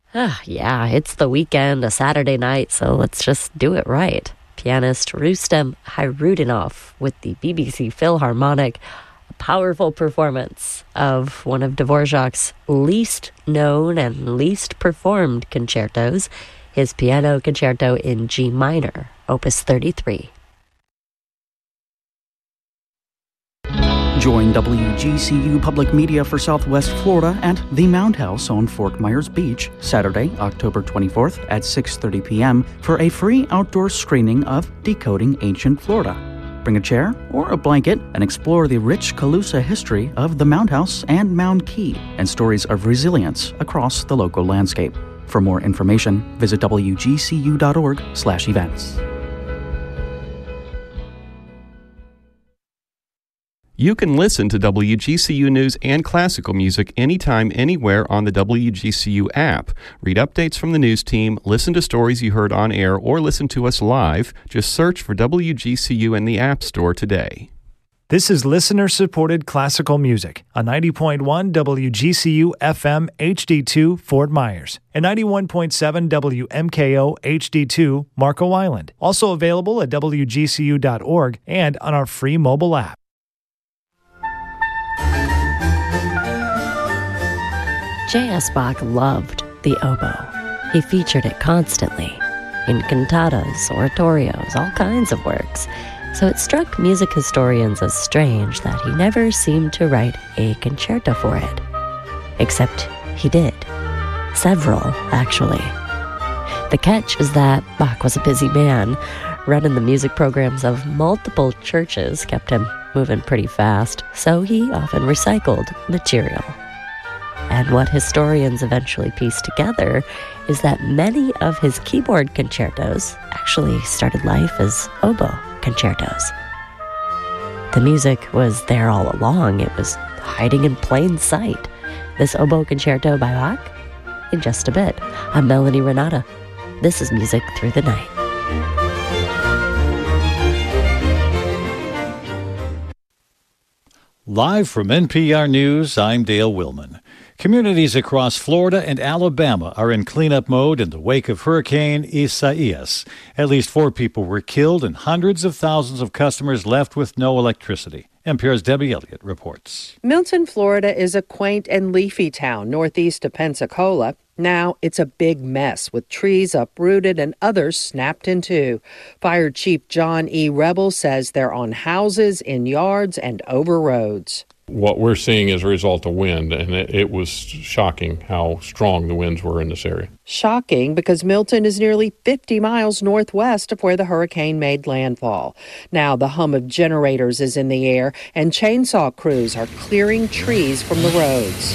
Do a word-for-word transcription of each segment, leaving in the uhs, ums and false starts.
Ah, yeah, it's the weekend, a Saturday night, so let's just do it right. Pianist Rustem Hayruddinov with the B B C Philharmonic, a powerful performance of one of Dvorak's least known and least performed concertos, his Piano Concerto in G minor, Opus thirty-three. Join W G C U Public Media for Southwest Florida at the Mound House on Fort Myers Beach, Saturday, October twenty-fourth at six thirty p.m. for a free outdoor screening of Decoding Ancient Florida. Bring a chair or a blanket and explore the rich Calusa history of the Mound House and Mound Key and stories of resilience across the local landscape. For more information, visit W G C U dot org slash events. You can listen to W G C U News and classical music anytime, anywhere on the W G C U app. Read updates from the news team, listen to stories you heard on air, or listen to us live. Just search for W G C U in the App Store today. This is listener-supported classical music on ninety point one W G C U F M H D two Fort Myers and ninety-one point seven W M K O H D two Marco Island. Also available at W G C U dot org and on our free mobile app. J S. Bach loved the oboe. He featured it constantly in cantatas, oratorios, all kinds of works. So it struck music historians as strange that he never seemed to write a concerto for it. Except he did. Several, actually. The catch is that Bach was a busy man. Running the music programs of multiple churches kept him moving pretty fast, so he often recycled material. And what historians eventually pieced together is that many of his keyboard concertos actually started life as oboe concertos. The music was there all along. It was hiding in plain sight. This oboe concerto by Bach? In just a bit. I'm Melanie Renata. This is Music Through the Night. Live from N P R News, I'm Dale Willman. Communities across Florida and Alabama are in cleanup mode in the wake of Hurricane Isaias. At least four people were killed and hundreds of thousands of customers left with no electricity. N P R's Debbie Elliott reports. Milton, Florida is a quaint and leafy town northeast of Pensacola. Now it's a big mess with trees uprooted and others snapped in two. Fire Chief John E. Rebel says they're on houses, in yards, and over roads. What we're seeing is a result of wind, and it, it was shocking how strong the winds were in this area. Shocking because Milton is nearly fifty miles northwest of where the hurricane made landfall. Now the hum of generators is in the air, and chainsaw crews are clearing trees from the roads.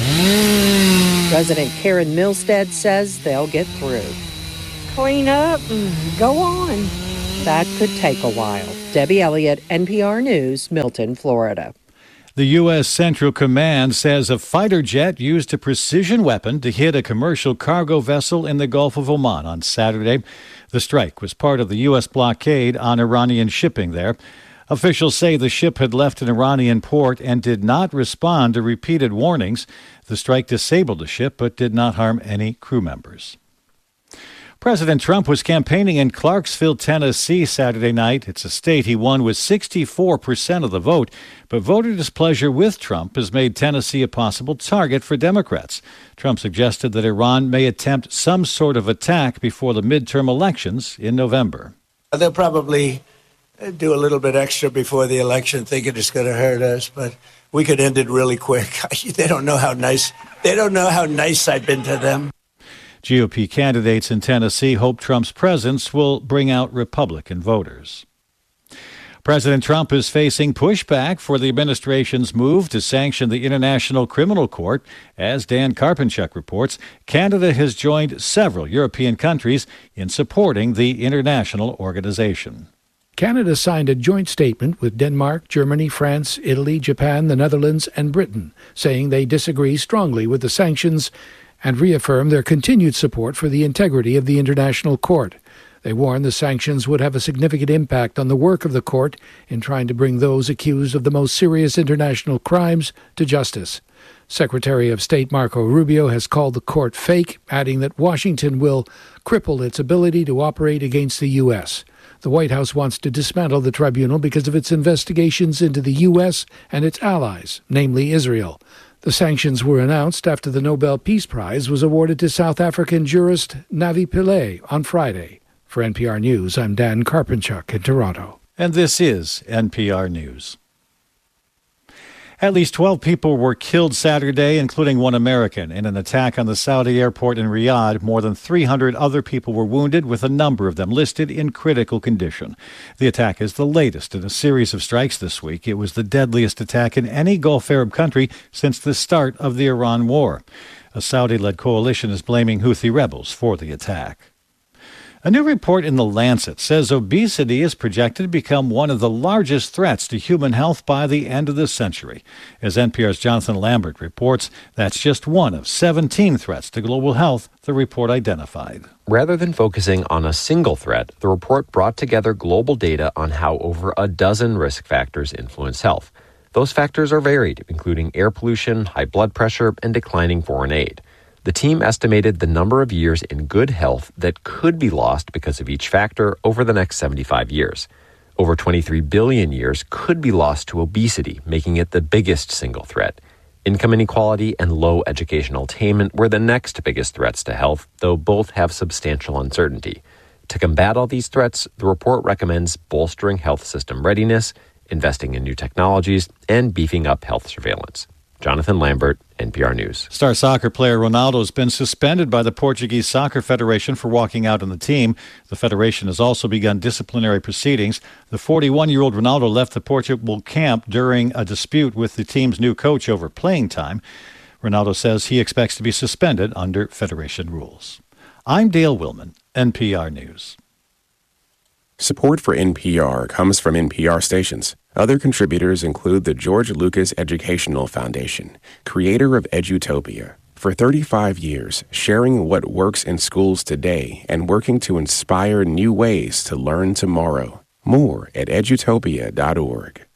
President Karen Milstead says they'll get through. Clean up and go on. That could take a while. Debbie Elliott, N P R News, Milton, Florida. The U S. Central Command says a fighter jet used a precision weapon to hit a commercial cargo vessel in the Gulf of Oman on Saturday. The strike was part of the U S blockade on Iranian shipping there. Officials say the ship had left an Iranian port and did not respond to repeated warnings. The strike disabled the ship but did not harm any crew members. President Trump was campaigning in Clarksville, Tennessee Saturday night. It's a state he won with sixty-four percent of the vote, but voter displeasure with Trump has made Tennessee a possible target for Democrats. Trump suggested that Iran may attempt some sort of attack before the midterm elections in November. They'll probably do a little bit extra before the election, thinking it's going to hurt us, but we could end it really quick. They don't know how nice, they don't know how nice I've been to them. G O P candidates in Tennessee hope Trump's presence will bring out Republican voters. President Trump is facing pushback for the administration's move to sanction the International Criminal Court. As Dan Karpenchuk reports, Canada has joined several European countries in supporting the international organization. Canada signed a joint statement with Denmark, Germany, France, Italy, Japan, the Netherlands, and Britain, saying they disagree strongly with the sanctions and reaffirm their continued support for the integrity of the International Court. They warn the sanctions would have a significant impact on the work of the court in trying to bring those accused of the most serious international crimes to justice. Secretary of State Marco Rubio has called the court fake, adding that Washington will cripple its ability to operate against the U S. The White House wants to dismantle the tribunal because of its investigations into the U S and its allies, namely Israel. The sanctions were announced after the Nobel Peace Prize was awarded to South African jurist Navi Pillay on Friday. For N P R News, I'm Dan Karpenchuk in Toronto. And this is N P R News. At least twelve people were killed Saturday, including one American, in an attack on the Saudi airport in Riyadh. More than three hundred other people were wounded, with a number of them listed in critical condition. The attack is the latest in a series of strikes this week. It was the deadliest attack in any Gulf Arab country since the start of the Iran war. A Saudi-led coalition is blaming Houthi rebels for the attack. A new report in The Lancet says obesity is projected to become one of the largest threats to human health by the end of the century. As N P R's Jonathan Lambert reports, that's just one of seventeen threats to global health the report identified. Rather than focusing on a single threat, the report brought together global data on how over a dozen risk factors influence health. Those factors are varied, including air pollution, high blood pressure, and declining foreign aid. The team estimated the number of years in good health that could be lost because of each factor over the next seventy-five years. Over twenty-three billion years could be lost to obesity, making it the biggest single threat. Income inequality and low educational attainment were the next biggest threats to health, though both have substantial uncertainty. To combat all these threats, the report recommends bolstering health system readiness, investing in new technologies, and beefing up health surveillance. Jonathan Lambert, N P R News. Star soccer player Ronaldo has been suspended by the Portuguese Soccer Federation for walking out on the team. The federation has also begun disciplinary proceedings. The forty-one-year-old Ronaldo left the Portugal camp during a dispute with the team's new coach over playing time. Ronaldo says he expects to be suspended under federation rules. I'm Dale Willman, N P R News. Support for N P R comes from N P R stations. Other contributors include the George Lucas Educational Foundation, creator of Edutopia. For thirty-five years, sharing what works in schools today and working to inspire new ways to learn tomorrow. More at edutopia dot org.